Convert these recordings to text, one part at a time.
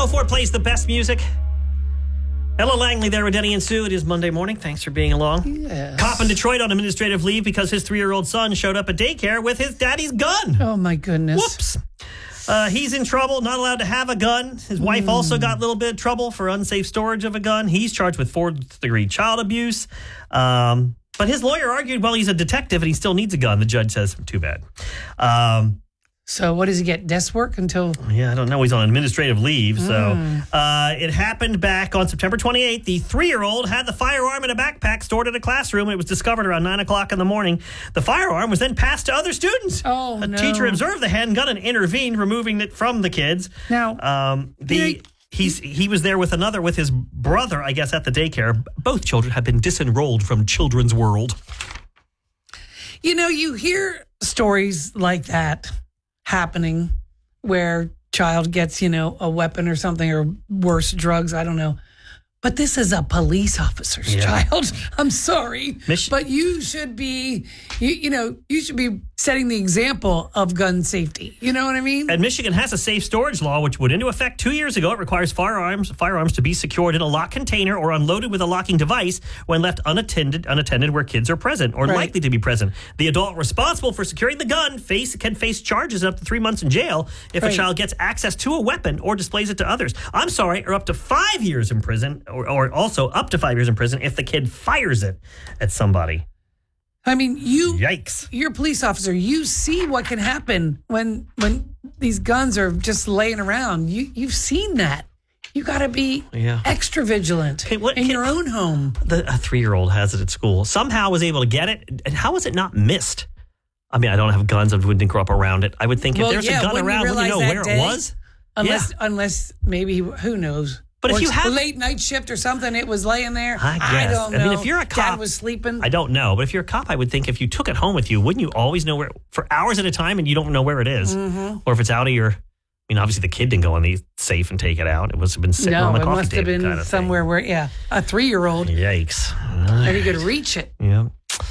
104 plays the best music. Ella Langley there with Denny and Sue. It is Monday morning. Thanks for being along. Yes. Cop in Detroit on administrative leave because his 3-year-old son showed up at daycare with his daddy's gun. Oh, my goodness. Whoops. He's in trouble, not allowed to have a gun. His wife also got a little bit of trouble for unsafe storage of a gun. He's charged with 4th-degree child abuse. But his lawyer argued, well, he's a detective and he still needs a gun. The judge says, too bad. So what does he get? Desk work until? Yeah, I don't know. He's on administrative leave. So it happened back on September 28th. The 3-year-old had the firearm in a backpack stored in a classroom. It was discovered around 9 o'clock in the morning. The firearm was then passed to other students. Oh, A no. teacher observed the handgun and intervened, removing it from the kids. Now, he was there with his brother, I guess, at the daycare. Both children have been disenrolled from Children's World. you know, you hear stories like that happening where child gets, a weapon or something, or worse, drugs, I don't know. But this is a police officer's child. I'm sorry, but you should be, you should be setting the example of gun safety. You know what I mean? And Michigan has a safe storage law, which went into effect 2 years ago. It requires firearms to be secured in a locked container or unloaded with a locking device when left unattended where kids are present or likely to be present. The adult responsible for securing the gun can face charges up to 3 months in jail if a child gets access to a weapon or displays it to others. Or up to 5 years in prison, or also up to 5 years in prison if the kid fires it at somebody. I mean, Yikes. You're a police officer. You see what can happen when these guns are just laying around. You've seen that. You got to be extra vigilant in your own home. A 3-year-old has it at school. Somehow was able to get it. And how was it not missed? I mean, I don't have guns. I didn't grow up around it. I would think if there's a gun around, wouldn't you know where it was? Unless maybe, who knows? But if you have a late night shift or something, it was laying there. I guess. I don't know. I mean, if you're a cop, Dad was sleeping. I don't know. But if you're a cop, I would think if you took it home with you, wouldn't you always know where for hours at a time, and you don't know where it is, or if it's out of your. I mean, obviously the kid didn't go on the safe and take it out. It must have been sitting on the coffee table. No, it must have been somewhere where, a 3-year-old. Yikes! And he could reach it. Yeah.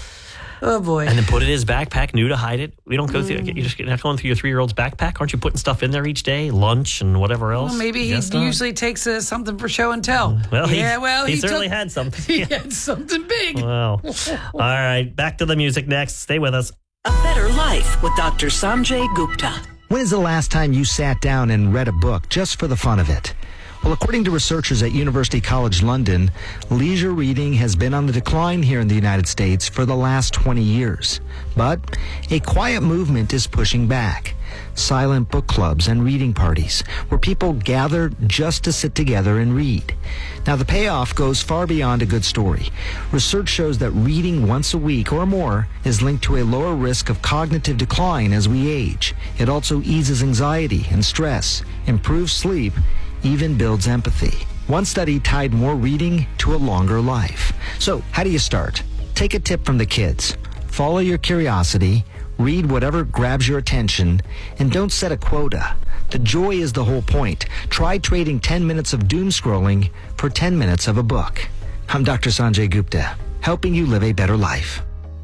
Oh, boy. And then put it in his backpack, new to hide it. We don't go through, you're just not going through your 3-year-old's backpack. Aren't you putting stuff in there each day? Lunch and whatever else? Well, maybe he usually takes something for show and tell. Well, he certainly had something. He had something big. Well, all right. Back to the music next. Stay with us. A Better Life with Dr. Sanjay Gupta. When is the last time you sat down and read a book just for the fun of it? Well, according to researchers at University College London, leisure reading has been on the decline here in the United States for the last 20 years. But a quiet movement is pushing back. Silent book clubs and reading parties, where people gather just to sit together and read. Now, the payoff goes far beyond a good story. Research shows that reading once a week or more is linked to a lower risk of cognitive decline as we age. It also eases anxiety and stress, improves sleep, even builds empathy. One study tied more reading to a longer life. So, how do you start? Take a tip from the kids. Follow your curiosity, read whatever grabs your attention, and don't set a quota. The joy is the whole point. Try trading 10 minutes of doom scrolling for 10 minutes of a book. I'm Dr. Sanjay Gupta, helping you live a better life.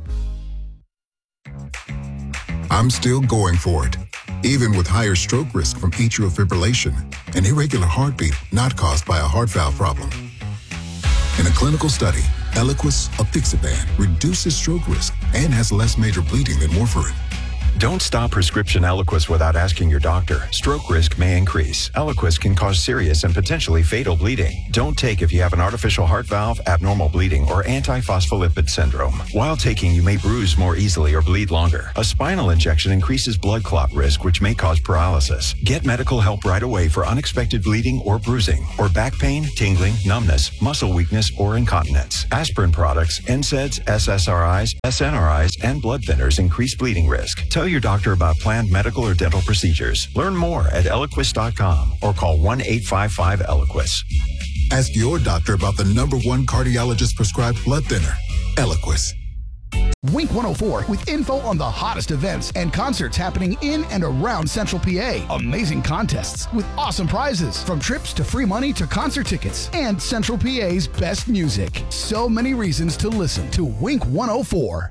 I'm still going for it, even with higher stroke risk from atrial fibrillation, an irregular heartbeat not caused by a heart valve problem. In a clinical study, Eliquis apixaban reduces stroke risk and has less major bleeding than warfarin. Don't stop prescription Eliquis without asking your doctor. Stroke risk may increase. Eliquis can cause serious and potentially fatal bleeding. Don't take if you have an artificial heart valve, abnormal bleeding, or antiphospholipid syndrome. While taking, you may bruise more easily or bleed longer. A spinal injection increases blood clot risk, which may cause paralysis. Get medical help right away for unexpected bleeding or bruising, or back pain, tingling, numbness, muscle weakness, or incontinence. Aspirin products, NSAIDs, SSRIs, SNRIs, and blood thinners increase bleeding risk. Tell your doctor about planned medical or dental procedures. Learn more at Eliquis.com or call 1-855-ELIQUIS. Ask your doctor about the #1 cardiologist prescribed blood thinner, Eliquis. Wink 104 with info on the hottest events and concerts happening in and around Central PA. Amazing contests with awesome prizes, from trips to free money to concert tickets, and Central PA's best music. So many reasons to listen to Wink 104.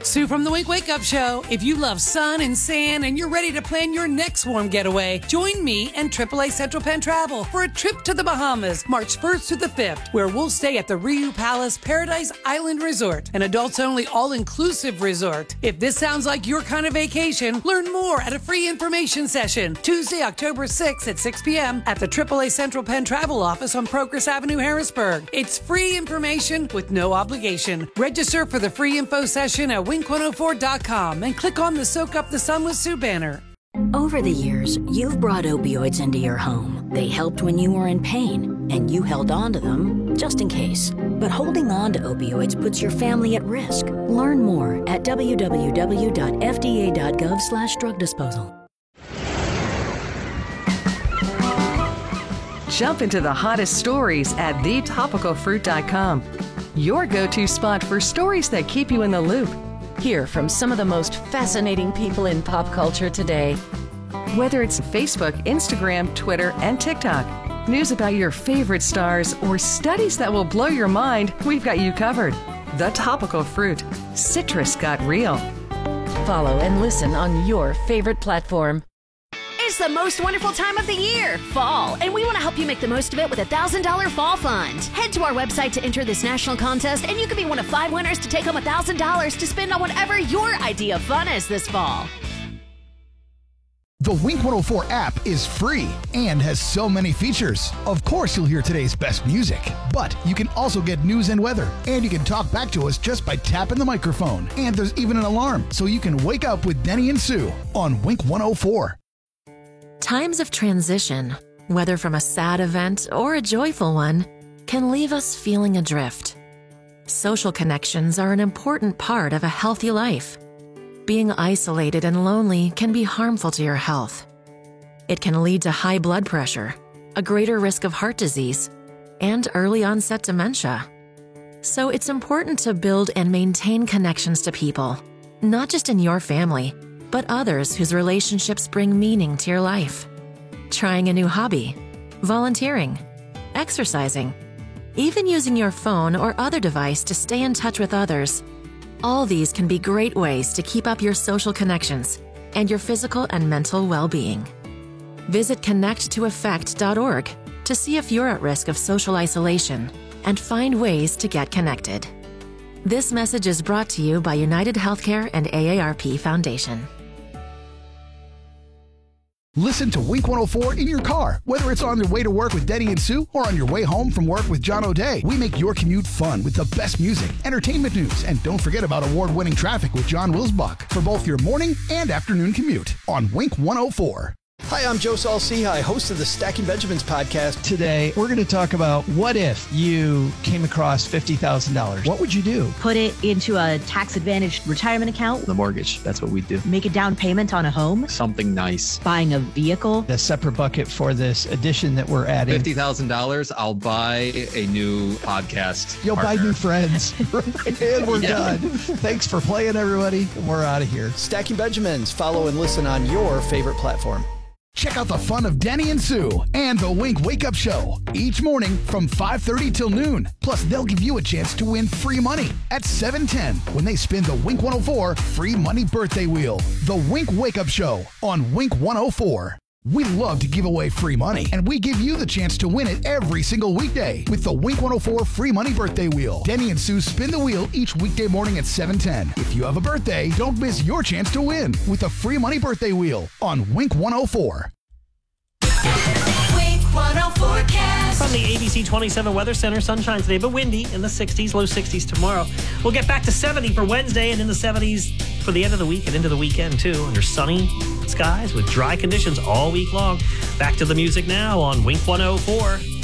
Sue from the Wink Wake Up Show. If you love sun and sand and you're ready to plan your next warm getaway, join me and AAA Central Penn Travel for a trip to the Bahamas, March 1st through the 5th, where we'll stay at the Riu Palace Paradise Island Resort, an adults-only all-inclusive resort. If this sounds like your kind of vacation, learn more at a free information session, Tuesday, October 6th at 6 p.m. at the AAA Central Penn Travel Office on Progress Avenue, Harrisburg. It's free information with no obligation. Register for the free info session at wink104.com and click on the Soak Up the Sun with Sue banner. Over the years, you've brought opioids into your home. They helped when you were in pain, and you held on to them just in case. But holding on to opioids puts your family at risk. Learn more at www.fda.gov/drug disposal. Jump into the hottest stories at thetopicalfruit.com. Your go-to spot for stories that keep you in the loop. Hear from some of the most fascinating people in pop culture today. Whether it's Facebook, Instagram, Twitter, and TikTok, news about your favorite stars, or studies that will blow your mind, we've got you covered. The Topical Fruit. Citrus got real. Follow and listen on your favorite platform. It's the most wonderful time of the year, fall, and we want to help you make the most of it with a $1,000 fall fund. Head to our website to enter this national contest, and you could be one of 5 winners to take home $1,000 to spend on whatever your idea of fun is this fall. The Wink 104 app is free and has so many features. Of course, you'll hear today's best music, but you can also get news and weather, and you can talk back to us just by tapping the microphone. And there's even an alarm, so you can wake up with Denny and Sue on Wink 104. Times of transition, whether from a sad event or a joyful one, can leave us feeling adrift. Social connections are an important part of a healthy life. Being isolated and lonely can be harmful to your health. It can lead to high blood pressure, a greater risk of heart disease, and early onset dementia. So it's important to build and maintain connections to people, not just in your family, but others whose relationships bring meaning to your life. Trying a new hobby, volunteering, exercising, even using your phone or other device to stay in touch with others. All these can be great ways to keep up your social connections and your physical and mental well-being. Visit connecttoeffect.org to see if you're at risk of social isolation and find ways to get connected. This message is brought to you by United Healthcare and AARP Foundation. Listen to Wink 104 in your car, whether it's on your way to work with Denny and Sue or on your way home from work with John O'Day. We make your commute fun with the best music, entertainment news, and don't forget about award-winning traffic with John Wilsbach for both your morning and afternoon commute on Wink 104. Hi, I'm Joe Saul-Sehy, host of the Stacking Benjamins podcast. Today, we're going to talk about what if you came across $50,000. What would you do? Put it into a tax-advantaged retirement account. The mortgage, that's what we do. Make a down payment on a home. Something nice. Buying a vehicle. A separate bucket for this addition that we're adding. $50,000, I'll buy a new podcast You'll partner. buy new friends. And we're done. Thanks for playing, everybody. We're out of here. Stacking Benjamins. Follow and listen on your favorite platform. Check out the fun of Denny and Sue and the Wink Wake Up Show each morning from 5:30 till noon. Plus, they'll give you a chance to win free money at 7:10 when they spin the Wink 104 free money birthday wheel. The Wink Wake Up Show on Wink 104. We love to give away free money, and we give you the chance to win it every single weekday with the Wink 104 free money birthday wheel. Denny and Sue spin the wheel each weekday morning at 7:10. If you have a birthday, don't miss your chance to win with the free money birthday wheel on Wink 104. Wink 104 cast. From the ABC 27 Weather Center, sunshine today, but windy in the 60s, low 60s tomorrow. We'll get back to 70 for Wednesday and in the 70s for the end of the week and into the weekend, too, under sunny skies with dry conditions all week long. Back to the music now on Wink 104.